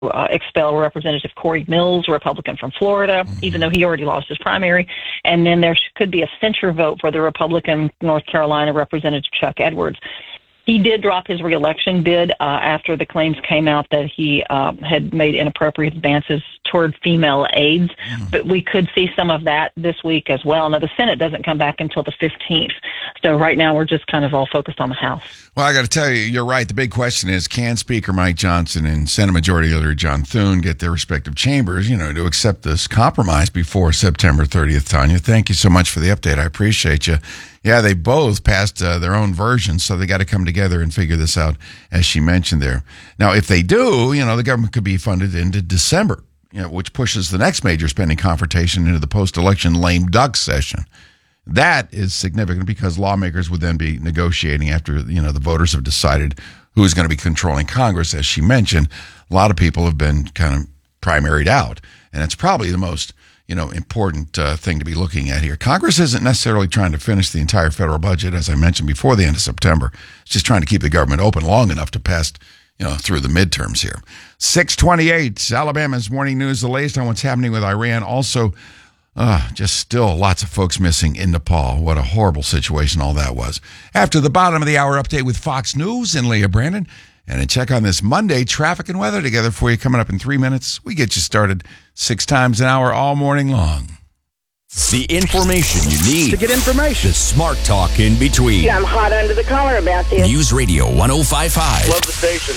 expel Representative Corey Mills, Republican from Florida, even though he already lost his primary. And then there could be a censure vote for the Republican North Carolina Representative Chuck Edwards. He did drop his reelection bid after the claims came out that he had made inappropriate advances toward female aides. But we could see some of that this week as well. Now, the Senate doesn't come back until the 15th. So right now we're just kind of all focused on the House. Well, I got to tell you, you're right. The big question is, can Speaker Mike Johnson and Senate Majority Leader John Thune get their respective chambers, to accept this compromise before September 30th, Tanya? Thank you so much for the update. I appreciate you. Yeah, they both passed their own versions, so they got to come together and figure this out, as she mentioned there. Now, if they do, the government could be funded into December, which pushes the next major spending confrontation into the post-election lame duck session. That is significant because lawmakers would then be negotiating after, the voters have decided who's going to be controlling Congress. As she mentioned, a lot of people have been kind of primaried out, and it's probably the most important thing to be looking at here. Congress isn't necessarily trying to finish the entire federal budget, as I mentioned, before the end of September. It's just trying to keep the government open long enough to pass, through the midterms here. 628, Alabama's Morning News, the latest on what's happening with Iran. Also, just still lots of folks missing in Nepal. What a horrible situation all that was. After the bottom of the hour update with Fox News and Leah Brandon. And a check on this Monday traffic and weather together for you coming up in 3 minutes. We get you started 6 times an hour all morning long. The information you need to get information. The smart talk in between. I'm hot under the collar about this. News Radio 105.5. Love the station.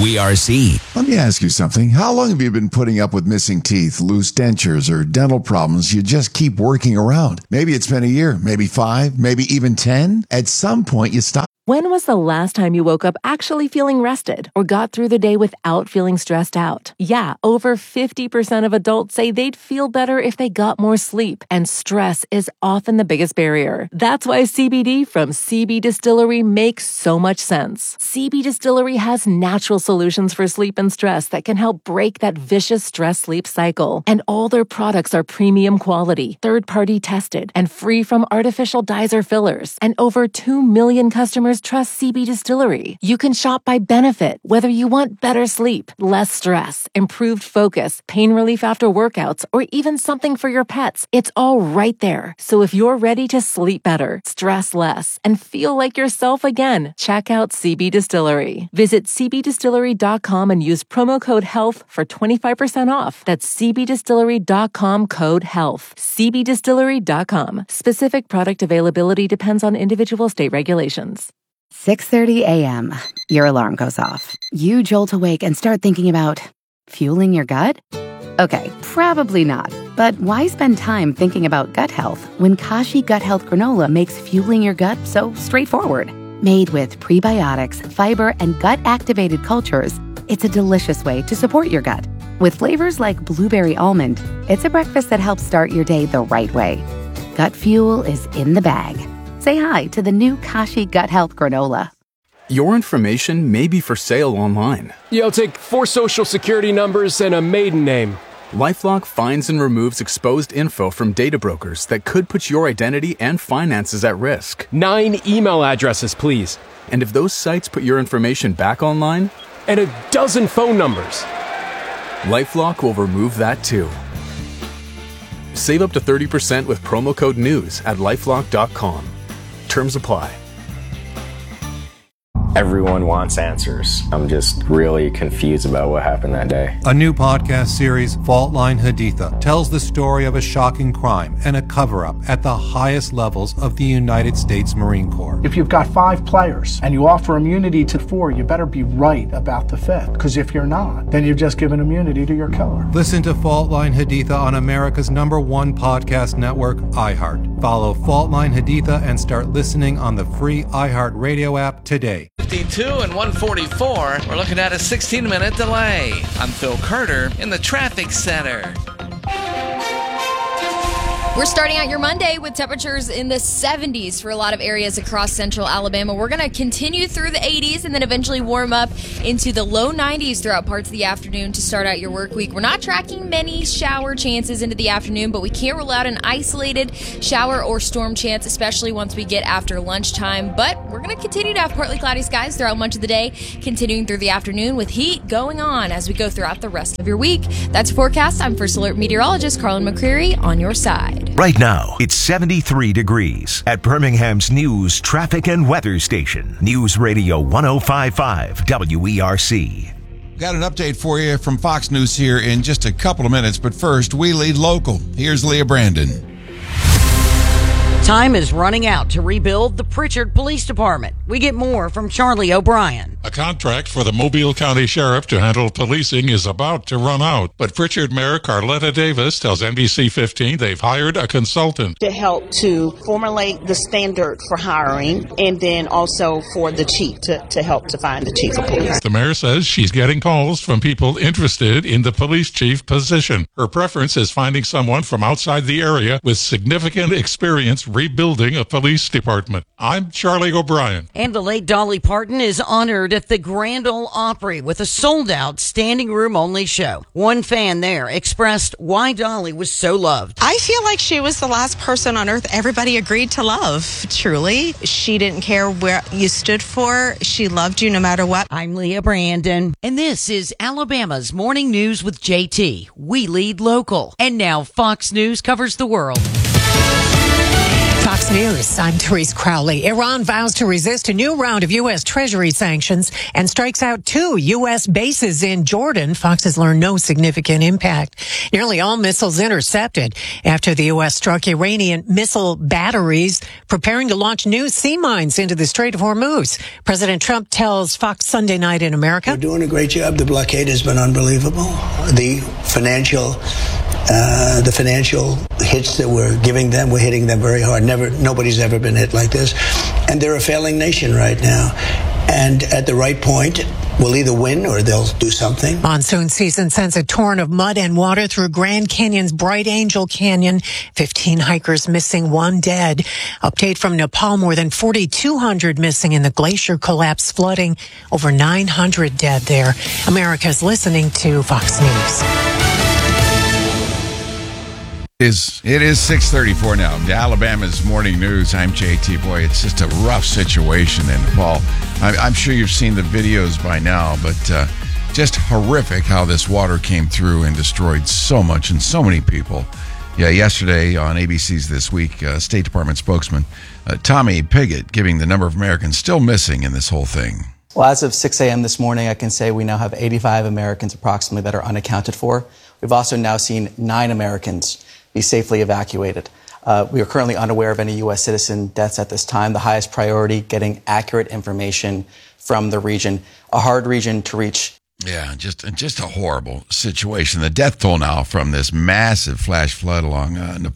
WERC. Let me ask you something. How long have you been putting up with missing teeth, loose dentures, or dental problems you just keep working around? Maybe it's been a year, maybe 5, maybe even 10. At some point, you stop. When was the last time you woke up actually feeling rested or got through the day without feeling stressed out? Yeah, over 50% of adults say they'd feel better if they got more sleep, and stress is often the biggest barrier. That's why CBD from CB Distillery makes so much sense. CB Distillery has natural solutions for sleep and stress that can help break that vicious stress-sleep cycle. And all their products are premium quality, third-party tested, and free from artificial dyes or fillers. And over 2 million customers trust CB Distillery. You can shop by benefit, whether you want better sleep, less stress, improved focus, pain relief after workouts, or even something for your pets. It's all right there. So if you're ready to sleep better, stress less, and feel like yourself again, check out CB Distillery. Visit cbdistillery.com and use promo code HEALTH for 25% off. That's cbdistillery.com code HEALTH. cbdistillery.com. Specific product availability depends on individual state regulations. 6:30 a.m. Your alarm goes off. You jolt awake and start thinking about fueling your gut? Okay, probably not. But why spend time thinking about gut health when Kashi Gut Health Granola makes fueling your gut so straightforward? Made with prebiotics, fiber, and gut-activated cultures, it's a delicious way to support your gut. With flavors like blueberry almond, it's a breakfast that helps start your day the right way. Gut fuel is in the bag. Say hi to the new Kashi Gut Health Granola. Your information may be for sale online. Yeah, I'll take 4 social security numbers and a maiden name. LifeLock finds and removes exposed info from data brokers that could put your identity and finances at risk. 9 email addresses, please. And if those sites put your information back online? And a dozen phone numbers. LifeLock will remove that too. Save up to 30% with promo code NEWS at LifeLock.com. Terms apply. Everyone wants answers. I'm just really confused about what happened that day. A new podcast series, Fault Line Haditha, tells the story of a shocking crime and a cover-up at the highest levels of the United States Marine Corps. If you've got 5 players and you offer immunity to 4, you better be right about the 5th. Because if you're not, then you've just given immunity to your killer. Listen to Fault Line Haditha on America's #1 podcast network, iHeart. Follow Fault Line Haditha and start listening on the free iHeart Radio app today. 52 and 144. We're looking at a 16-minute delay. I'm Phil Carter in the traffic center. We're starting out your Monday with temperatures in the 70s for a lot of areas across central Alabama. We're going to continue through the 80s and then eventually warm up into the low 90s throughout parts of the afternoon to start out your work week. We're not tracking many shower chances into the afternoon, but we can't rule out an isolated shower or storm chance, especially once we get after lunchtime. But we're going to continue to have partly cloudy skies throughout much of the day, continuing through the afternoon with heat going on as we go throughout the rest of your week. That's your forecast. I'm First Alert meteorologist Carlin McCreary on your side. Right now, it's 73 degrees at Birmingham's News, Traffic, and Weather Station. News Radio 105.5 WERC. Got an update for you from Fox News here in just a couple of minutes, but first, we lead local. Here's Leah Brandon. Time is running out to rebuild the Pritchard Police Department. We get more from Charlie O'Brien. A contract for the Mobile County Sheriff to handle policing is about to run out, but Pritchard Mayor Carletta Davis tells NBC 15 they've hired a consultant to help to formulate the standard for hiring, and then also for the chief to help to find the chief of police. The mayor says she's getting calls from people interested in the police chief position. Her preference is finding someone from outside the area with significant experience rebuilding a police department. I'm Charlie O'Brien. And the late Dolly Parton is honored at the Grand Ole Opry with a sold-out standing room only show. One fan there expressed why Dolly was so loved. I feel like she was the last person on earth everybody agreed to love, truly. She didn't care where you stood for. She loved you no matter what. I'm Leah Brandon, and this is Alabama's Morning News with JT. We lead local. And now Fox News covers the world. Fox News, I'm Therese Crowley. Iran vows to resist a new round of U.S. Treasury sanctions and strikes out 2 U.S. bases in Jordan. Fox has learned no significant impact. Nearly all missiles intercepted after the U.S. struck Iranian missile batteries, preparing to launch new sea mines into the Strait of Hormuz. President Trump tells Fox Sunday Night in America. We're doing a great job. The blockade has been unbelievable. The financial hits that we're giving them, we're hitting them very hard. Nobody's ever been hit like this. And they're a failing nation right now. And at the right point, we'll either win or they'll do something. Monsoon season sends a torrent of mud and water through Grand Canyon's Bright Angel Canyon. 15 hikers missing, 1 dead. Update from Nepal, more than 4,200 missing in the glacier collapse flooding. Over 900 dead there. America's listening to Fox News. It is 6:34 now. Alabama's Morning News. I'm JT. Boy, it's just a rough situation in Nepal. I'm sure you've seen the videos by now, but just horrific how this water came through and destroyed so much and so many people. Yeah, yesterday on ABC's This Week, State Department spokesman Tommy Pigott giving the number of Americans still missing in this whole thing. Well, as of 6 a.m. this morning, I can say we now have 85 Americans approximately that are unaccounted for. We've also now seen 9 Americans be safely evacuated. We are currently unaware of any U.S. citizen deaths at this time. The highest priority, getting accurate information from the region. A hard region to reach. Yeah, just a horrible situation. The death toll now from this massive flash flood along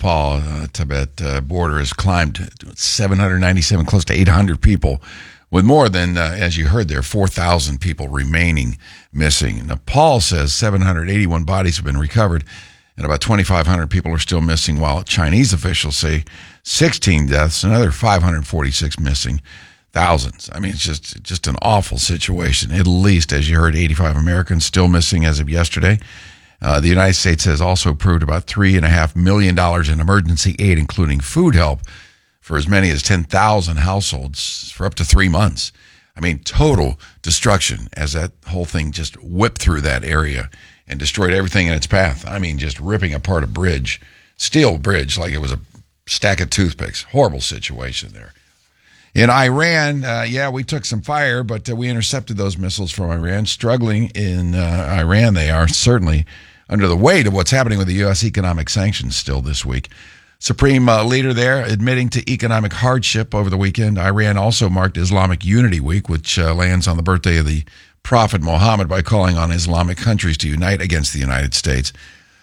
Nepal-Tibet border has climbed to 797, close to 800 people, with more than, as you heard there, 4,000 people remaining missing. Nepal says 781 bodies have been recovered, and about 2,500 people are still missing, while Chinese officials say 16 deaths, another 546 missing, thousands. I mean, it's just an awful situation. At least, as you heard, 85 Americans still missing as of yesterday. The United States has also approved about $3.5 million in emergency aid, including food help, for as many as 10,000 households for up to 3 months. I mean, total destruction as that whole thing just whipped through that area and destroyed everything in its path. I mean, just ripping apart a bridge, steel bridge, like it was a stack of toothpicks. Horrible situation there. In Iran, we took some fire, but we intercepted those missiles from Iran. Struggling in Iran, they are certainly under the weight of what's happening with the U.S. economic sanctions still this week. Supreme leader there admitting to economic hardship over the weekend. Iran also marked Islamic Unity Week, which lands on the birthday of the Prophet Muhammad, by calling on Islamic countries to unite against the United States.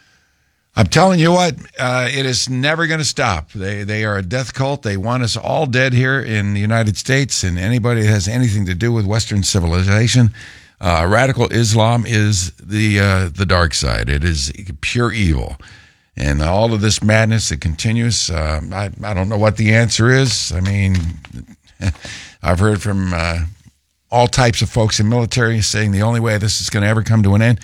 I'm telling you what, it is never going to stop. They are a death cult. They want us all dead here in the United States, and anybody that has anything to do with Western civilization. Radical Islam is the dark side. It is pure evil. And all of this madness that continues, I don't know what the answer is. I mean, I've heard from all types of folks in military saying the only way this is going to ever come to an end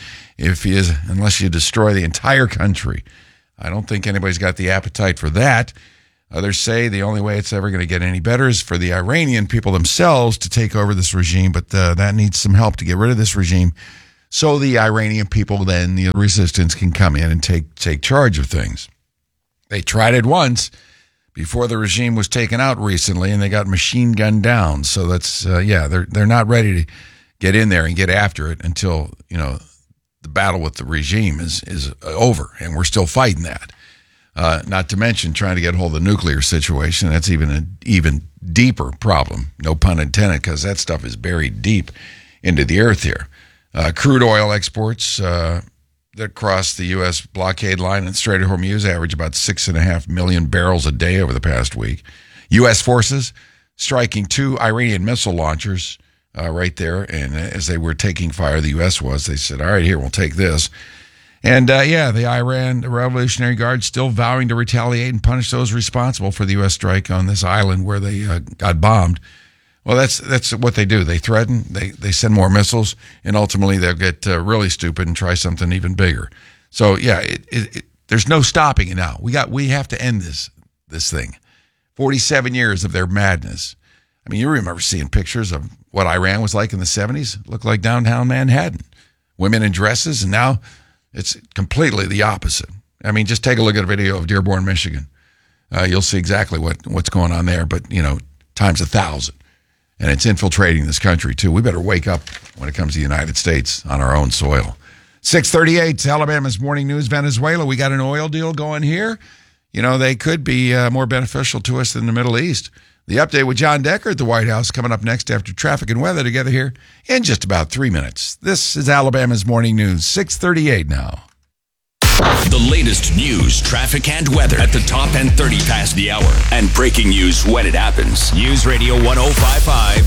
unless you destroy the entire country. I don't think anybody's got the appetite for that. Others say the only way it's ever going to get any better is for the Iranian people themselves to take over this regime, but that needs some help to get rid of this regime so the Iranian people, then the resistance, can come in and take charge of things. They tried it once before the regime was taken out recently, and they got machine gunned down. So that's, they're not ready to get in there and get after it until, the battle with the regime is over, and we're still fighting that. Not to mention trying to get hold of the nuclear situation. That's even an even deeper problem, no pun intended, because that stuff is buried deep into the earth here. Crude oil exports that crossed the U.S. blockade line in the Strait of Hormuz average about 6.5 million barrels a day over the past week. U.S. forces striking 2 Iranian missile launchers right there, and as they were taking fire, the U.S. was, they said, all right, here, we'll take this. And, the Revolutionary Guard still vowing to retaliate and punish those responsible for the U.S. strike on this island where they got bombed. Well, that's what they do. They threaten, they send more missiles, and ultimately they'll get really stupid and try something even bigger. So, there's no stopping it now. We have to end this thing. 47 years of their madness. I mean, you remember seeing pictures of what Iran was like in the 70s? It looked like downtown Manhattan. Women in dresses, and now it's completely the opposite. I mean, just take a look at a video of Dearborn, Michigan. You'll see exactly what's going on there, but, times 1,000. And it's infiltrating this country, too. We better wake up when it comes to the United States on our own soil. 638, Alabama's Morning News, Venezuela. We got an oil deal going here. They could be more beneficial to us than the Middle East. The update with John Decker at the White House coming up next after traffic and weather together here in just about 3 minutes. This is Alabama's Morning News, 638 now. The latest news, traffic, and weather at the top and 30 past the hour. And breaking news when it happens. News Radio 105.5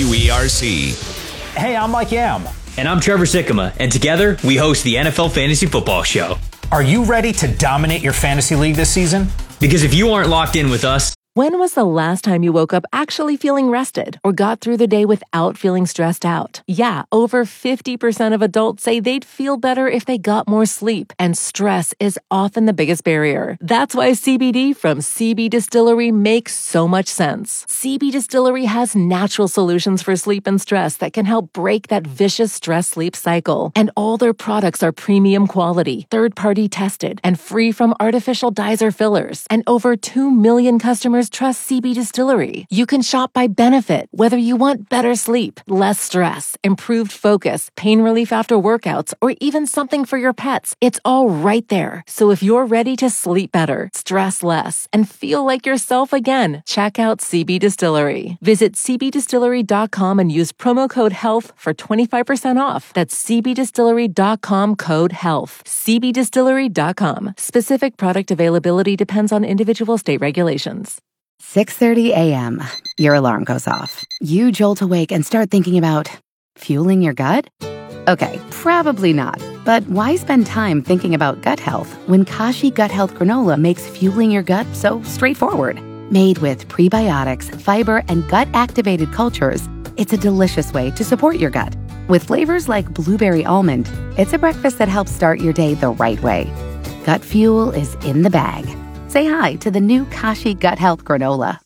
WERC. Hey, I'm Mike Yam. And I'm Trevor Sikkema. And together, we host the NFL Fantasy Football Show. Are you ready to dominate your fantasy league this season? Because if you aren't locked in with us... When was the last time you woke up actually feeling rested or got through the day without feeling stressed out? Yeah, over 50% of adults say they'd feel better if they got more sleep, and stress is often the biggest barrier. That's why CBD from CB Distillery makes so much sense. CB Distillery has natural solutions for sleep and stress that can help break that vicious stress-sleep cycle. And all their products are premium quality, third-party tested, and free from artificial dyes or fillers. And over 2 million customers trust CB Distillery. You can shop by benefit, whether you want better sleep, less stress, improved focus, pain relief after workouts, or even something for your pets. It's all right there. So if you're ready to sleep better, stress less, and feel like yourself again, check out CB Distillery. Visit cbdistillery.com and use promo code HEALTH for 25% off. That's cbdistillery.com, code HEALTH. cbdistillery.com. Specific product availability depends on individual state regulations. 6:30 a.m. Your alarm goes off. You jolt awake and start thinking about fueling your gut? Okay, probably not. But why spend time thinking about gut health when Kashi Gut Health Granola makes fueling your gut so straightforward? Made with prebiotics, fiber, and gut-activated cultures, it's a delicious way to support your gut. With flavors like blueberry almond, it's a breakfast that helps start your day the right way. Gut fuel is in the bag. Say hi to the new Kashi Gut Health Granola.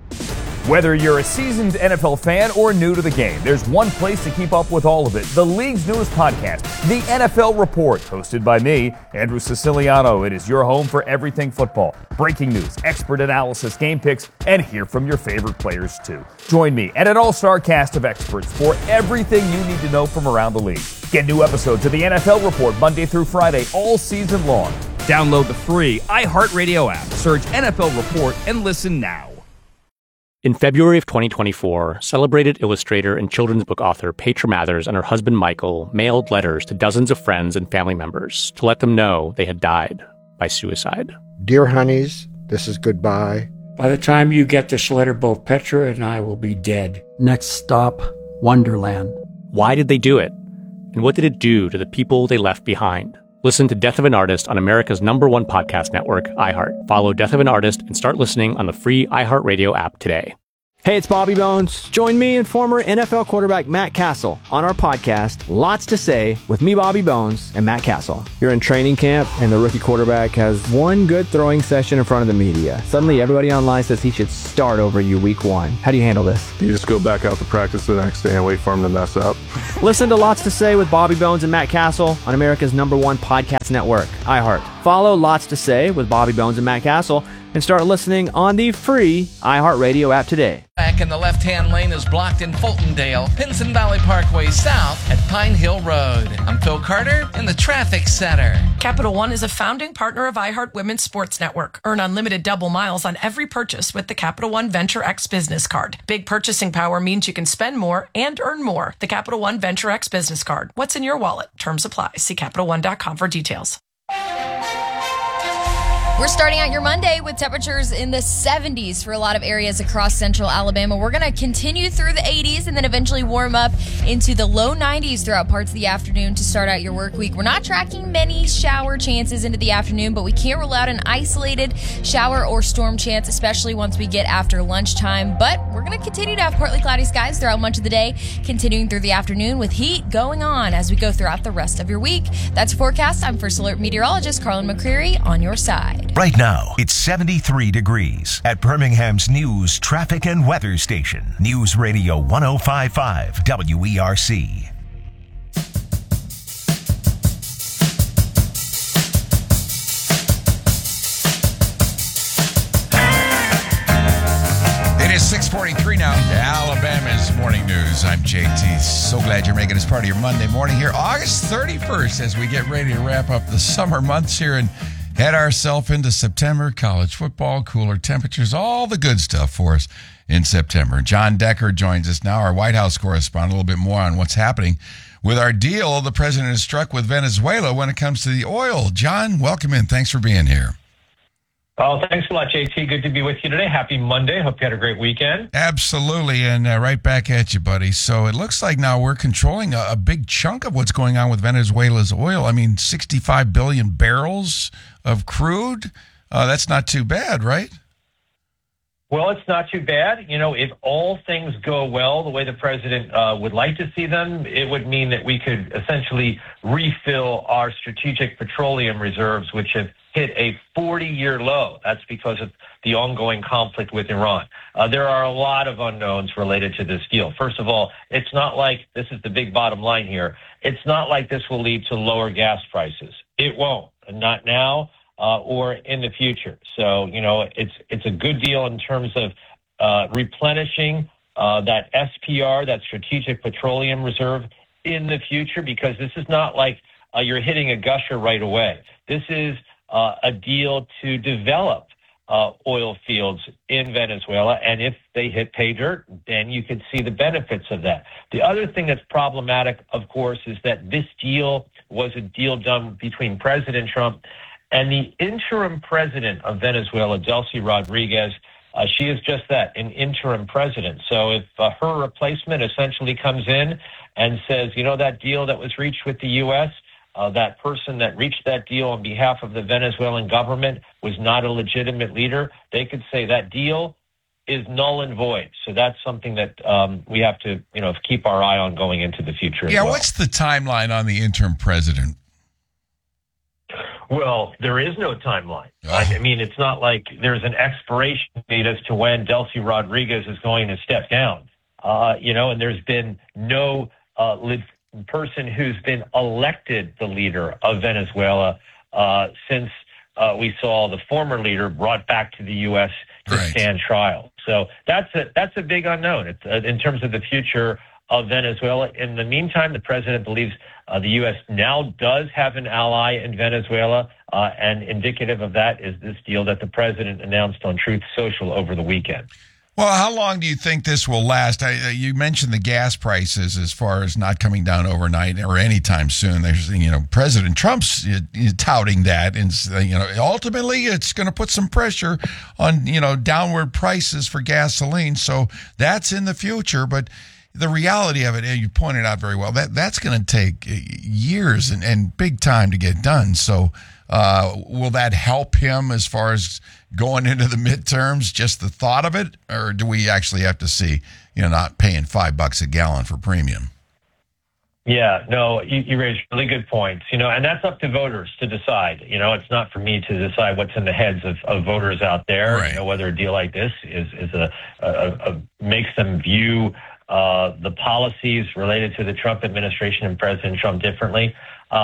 Whether you're a seasoned NFL fan or new to the game, there's one place to keep up with all of it. The league's newest podcast, The NFL Report, hosted by me, Andrew Siciliano. It is your home for everything football. Breaking news, expert analysis, game picks, and hear from your favorite players too. Join me and an all-star cast of experts for everything you need to know from around the league. Get new episodes of The NFL Report Monday through Friday all season long. Download the free iHeartRadio app, search NFL Report, and listen now. In February of 2024, celebrated illustrator and children's book author Petra Mathers and her husband Michael mailed letters to dozens of friends and family members to let them know they had died by suicide. Dear honeys, this is goodbye. By the time you get this letter, both Petra and I will be dead. Next stop, Wonderland. Why did they do it? And what did it do to the people they left behind? Listen to Death of an Artist on America's #1 podcast network, iHeart. Follow Death of an Artist and start listening on the free iHeartRadio app today. Hey, it's Bobby Bones. Join me and former NFL quarterback Matt Castle on our podcast, Lots to Say, with me, Bobby Bones, and Matt Castle. You're in training camp, and the rookie quarterback has one good throwing session in front of the media. Suddenly, everybody online says he should start over you week one. How do you handle this? You just go back out to practice the next day and wait for him to mess up. Listen to Lots to Say with Bobby Bones and Matt Castle on America's #1 podcast network, iHeart. Follow Lots to Say with Bobby Bones and Matt Castle and start listening on the free iHeartRadio app today. Back in the left-hand lane is blocked in Fultondale, Pinson Valley Parkway South at Pine Hill Road. I'm Phil Carter in the Traffic Center. Capital One is a founding partner of iHeart Women's Sports Network. Earn unlimited double miles on every purchase with the Capital One Venture X Business Card. Big purchasing power means you can spend more and earn more. The Capital One Venture X Business Card. What's in your wallet? Terms apply. See CapitalOne.com for details. We're starting out your Monday with temperatures in the 70s for a lot of areas across central Alabama. We're going to continue through the 80s and then eventually warm up into the low 90s throughout parts of the afternoon to start out your work week. We're not tracking many shower chances into the afternoon, but we can't rule out an isolated shower or storm chance, especially once we get after lunchtime. But we're going to continue to have partly cloudy skies throughout much of the day, continuing through the afternoon with heat going on as we go throughout the rest of your week. That's your forecast. I'm First Alert meteorologist Carlin McCreary on your side. Right now, it's 73 degrees at Birmingham's News, Traffic, and Weather Station. News Radio 105.5 WERC. It is 6:43 now. Alabama's Morning News. I'm JT. So glad you're making us part of your Monday morning here. August 31st as we get ready to wrap up the summer months here and head ourselves into September. College football, cooler temperatures, all the good stuff for us in September. John Decker joins us now, our White House correspondent, a little bit more on what's happening with our deal the president has struck with Venezuela when it comes to the oil. John, welcome in. Thanks for being here. Oh, thanks a lot, JT. Good to be with you today. Happy Monday. Hope you had a great weekend. Absolutely, and right back at you, buddy. So it looks like now we're controlling a big chunk of what's going on with Venezuela's oil. I mean, 65 billion barrels of crude. That's not too bad, right? Well, it's not too bad. You know, if all things go well the way the president would like to see them, it would mean that we could essentially refill our strategic petroleum reserves, which have hit a 40-year low. That's because of the ongoing conflict with Iran. There are a lot of unknowns related to this deal. First of all, it's not like, this is the big bottom line here, it's not like this will lead to lower gas prices. It won't, not now or in the future. So, you know, it's a good deal in terms of replenishing that SPR, that Strategic Petroleum Reserve, in the future, because this is not like you're hitting a gusher right away. This is a deal to develop oil fields in Venezuela, and if they hit pay dirt, then you could see the benefits of that. The other thing that's problematic, of course, is that this deal was a deal done between President Trump and the interim president of Venezuela, Delcy Rodriguez. She is just that, an interim president. So if her replacement essentially comes in and says, you know, that deal that was reached with the U.S., that person that reached that deal on behalf of the Venezuelan government was not a legitimate leader, they could say that deal is null and void. So that's something that we have to, you know, keep our eye on going into the future. Yeah, as well. what's the timeline on the interim president? Well, there is no timeline. I mean, it's not like there's an expiration date as to when Delcy Rodriguez is going to step down. You know, and there's been no person who's been elected the leader of Venezuela since we saw the former leader brought back to the U.S. to stand trial. So that's a big unknown. It's in terms of the future of Venezuela. In the meantime, the president believes the U.S. now does have an ally in Venezuela, and indicative of that is this deal that the president announced on Truth Social over the weekend. Well, how long do you think this will last? You mentioned the gas prices as far as not coming down overnight or anytime soon. There's, you know, President Trump's touting that, and you know, ultimately it's going to put some pressure on, you know, downward prices for gasoline. So that's in the future, but the reality of it, you pointed out very well, that's going to take years and big time to get done. So Will that help him as far as going into the midterms, just the thought of it? Or do we actually have to see, not paying $5 a gallon for premium? Yeah, no, you raise really good points, and that's up to voters to decide. It's not for me to decide what's in the heads of voters out there. Right. Whether a deal like this is makes them view the policies related to the Trump administration and President Trump differently.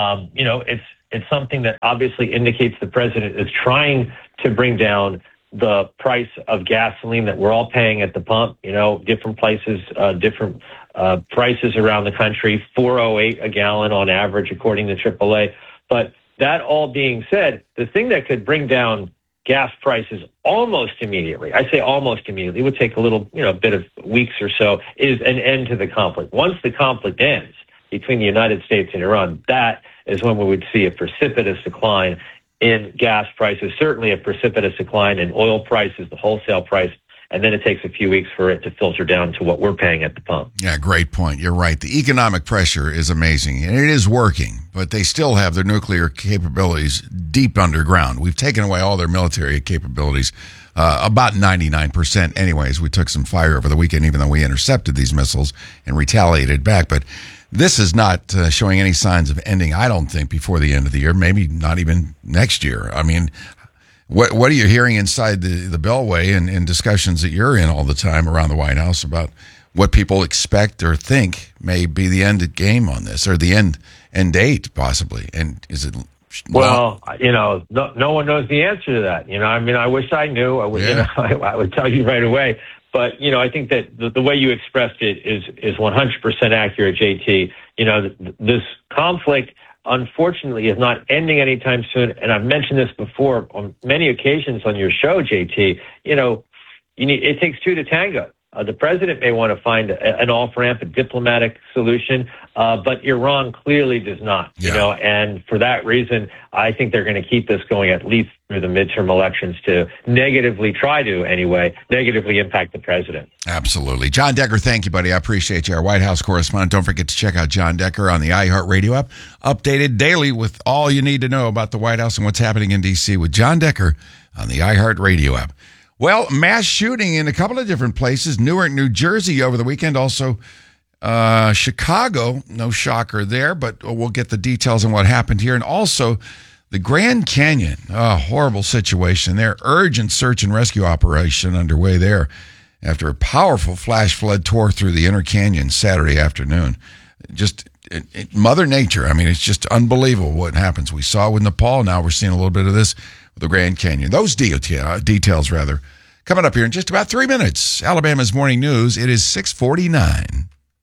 It's something that obviously indicates the president is trying to bring down the price of gasoline that we're all paying at the pump. Different places, different prices around the country, $4.08 a gallon on average, according to AAA. But that all being said, the thing that could bring down gas prices almost immediately, I say almost immediately, it would take a little, bit of weeks or so, is an end to the conflict. Once the conflict ends between the United States and Iran, that is when we would see a precipitous decline in gas prices, certainly a precipitous decline in oil prices, the wholesale price, and then it takes a few weeks for it to filter down to what we're paying at the pump. Yeah, great point. You're right. The economic pressure is amazing, and it is working, but they still have their nuclear capabilities deep underground. We've taken away all their military capabilities, about 99% anyways. We took some fire over the weekend, even though we intercepted these missiles and retaliated back, but this is not showing any signs of ending, I don't think, before the end of the year, maybe not even next year. I mean, what are you hearing inside the Beltway and discussions that you're in all the time around the White House about what people expect or think may be the end game on this, or the end date possibly? And is it... Well, no one knows the answer to that. I wish I knew. I would tell you right away. But, I think that the way you expressed it is 100% accurate, JT. This conflict, unfortunately, is not ending anytime soon. And I've mentioned this before on many occasions on your show, JT. It takes two to tango. The president may want to find an off-ramp, a diplomatic solution, but Iran clearly does not. And for that reason, I think they're going to keep this going at least through the midterm elections to negatively impact the president. Absolutely. John Decker, thank you, buddy. I appreciate you. Our White House correspondent. Don't forget to check out John Decker on the iHeartRadio app, updated daily with all you need to know about the White House and what's happening in D.C. with John Decker on the iHeartRadio app. Well, mass shooting in a couple of different places. Newark, New Jersey over the weekend. Also, Chicago. No shocker there, but we'll get the details on what happened here. And also, the Grand Canyon. Horrible situation there. Urgent search and rescue operation underway there after a powerful flash flood tore through the inner canyon Saturday afternoon. Just Mother Nature. I mean, it's just unbelievable what happens. We saw it with Nepal. Now we're seeing a little bit of this with the Grand Canyon. Those details, coming up here in just about 3 minutes. Alabama's Morning News. It is 6:49.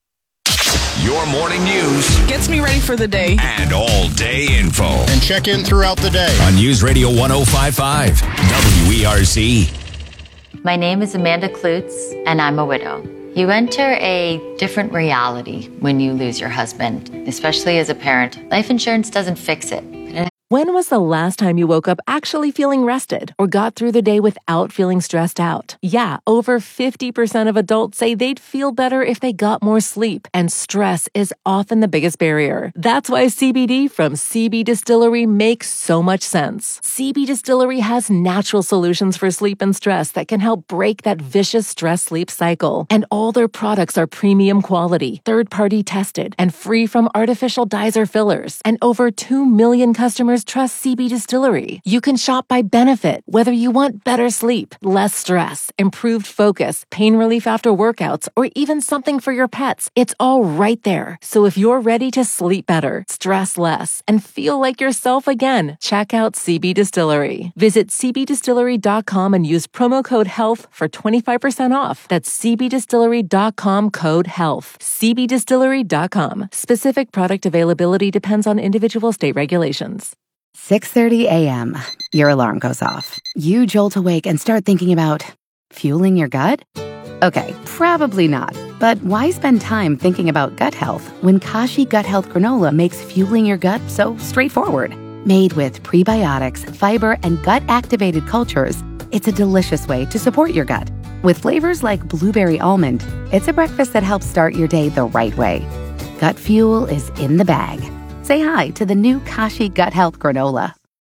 Your morning news gets me ready for the day. And all-day info. And check in throughout the day. On News Radio 105.5, WERC. My name is Amanda Klutz, and I'm a widow. You enter a different reality when you lose your husband, especially as a parent. Life insurance doesn't fix it. When was the last time you woke up actually feeling rested or got through the day without feeling stressed out? Yeah, over 50% of adults say they'd feel better if they got more sleep, and stress is often the biggest barrier. That's why CBD from CB Distillery makes so much sense. CB Distillery has natural solutions for sleep and stress that can help break that vicious stress-sleep cycle. And all their products are premium quality, third-party tested, and free from artificial dyes or fillers. And over 2 million customers trust CB Distillery. You can shop by benefit, whether you want better sleep, less stress, improved focus, pain relief after workouts, or even something for your pets. It's all right there. So if you're ready to sleep better, stress less, and feel like yourself again, check out CB Distillery. Visit cbdistillery.com and use promo code HEALTH for 25% off. That's cbdistillery.com, code HEALTH. cbdistillery.com. Specific product availability depends on individual state regulations. 6:30 a.m. Your alarm goes off. You jolt awake and start thinking about fueling your gut? Okay, probably not. But why spend time thinking about gut health when Kashi Gut Health Granola makes fueling your gut so straightforward? Made with prebiotics, fiber, and gut-activated cultures, it's a delicious way to support your gut. With flavors like blueberry almond, it's a breakfast that helps start your day the right way. Gut fuel is in the bag. Say hi to the new Kashi Gut Health Granola.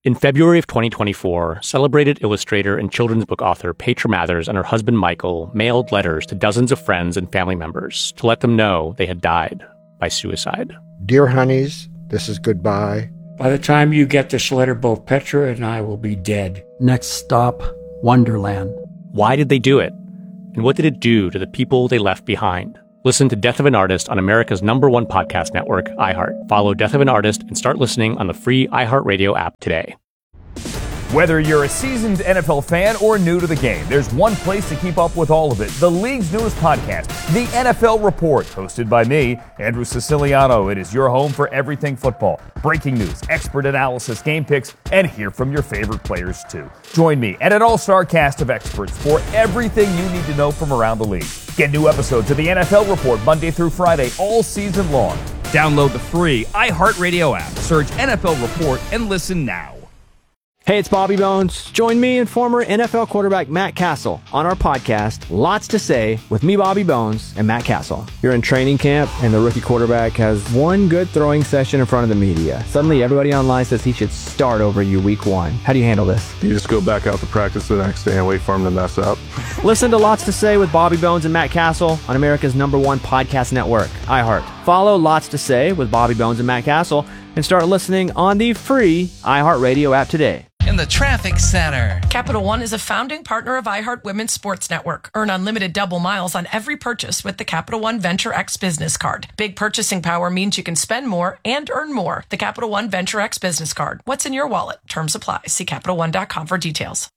In February of 2024, celebrated illustrator and children's book author Petra Mathers and her husband Michael mailed letters to dozens of friends and family members to let them know they had died by suicide. Dear honeys, this is goodbye. By the time you get this letter, both Petra and I will be dead. Next stop, Wonderland. Why did they do it? And what did it do to the people they left behind? Listen to Death of an Artist on America's #1 podcast network, iHeart. Follow Death of an Artist and start listening on the free iHeartRadio app today. Whether you're a seasoned NFL fan or new to the game, there's one place to keep up with all of it. The league's newest podcast, The NFL Report, hosted by me, Andrew Siciliano. It is your home for everything football. Breaking news, expert analysis, game picks, and hear from your favorite players too. Join me and an all-star cast of experts for everything you need to know from around the league. Get new episodes of The NFL Report Monday through Friday all season long. Download the free iHeartRadio app. Search NFL Report and listen now. Hey, it's Bobby Bones. Join me and former NFL quarterback Matt Castle on our podcast, Lots to Say, with me, Bobby Bones, and Matt Castle. You're in training camp, and the rookie quarterback has one good throwing session in front of the media. Suddenly, everybody online says he should start over you week one. How do you handle this? You just go back out to practice the next day and wait for him to mess up. Listen to Lots to Say with Bobby Bones and Matt Castle on America's #1 podcast network, iHeart. Follow Lots to Say with Bobby Bones and Matt Castle and start listening on the free iHeartRadio app today. In the Traffic Center. Capital One is a founding partner of iHeart Women's Sports Network. Earn unlimited double miles on every purchase with the Capital One Venture X Business Card. Big purchasing power means you can spend more and earn more. The Capital One Venture X Business Card. What's in your wallet? Terms apply. See CapitalOne.com for details.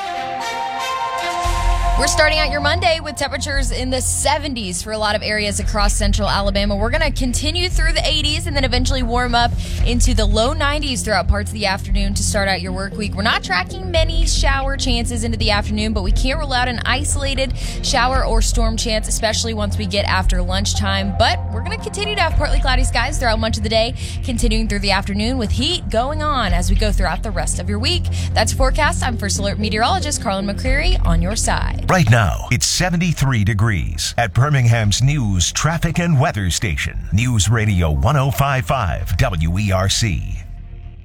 We're starting out your Monday with temperatures in the 70s for a lot of areas across central Alabama. We're going to continue through the 80s and then eventually warm up into the low 90s throughout parts of the afternoon to start out your work week. We're not tracking many shower chances into the afternoon, but we can't rule out an isolated shower or storm chance, especially once we get after lunchtime. But we're going to continue to have partly cloudy skies throughout much of the day, continuing through the afternoon with heat going on as we go throughout the rest of your week. That's your forecast. I'm First Alert meteorologist Carlin McCreary on your side. Right now, it's 73 degrees at Birmingham's news, traffic, and weather station. News Radio 105.5 WERC.